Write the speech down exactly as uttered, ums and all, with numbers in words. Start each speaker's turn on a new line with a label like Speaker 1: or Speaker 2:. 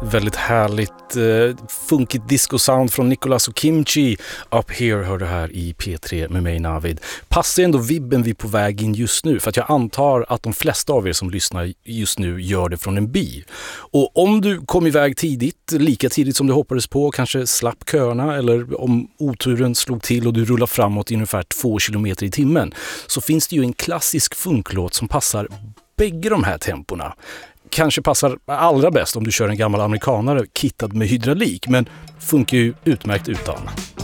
Speaker 1: väldigt härligt eh, funkigt disco-sound från Nicolas och Kimchi. Up Here hör du här i P tre med mig, Navid. Passar ändå vibben vi är på väg in just nu, för att jag antar att de flesta av er som lyssnar just nu gör det från en bil. Och om du kom iväg tidigt, lika tidigt som du hoppades på, kanske slapp köerna, eller om oturen slog till och du rullar framåt i ungefär två kilometer i timmen, så finns det ju en klassisk funklåt som passar bägge de här temporna. Kanske passar allra bäst om du kör en gammal amerikanare kittad med hydraulik, men funkar ju utmärkt utan.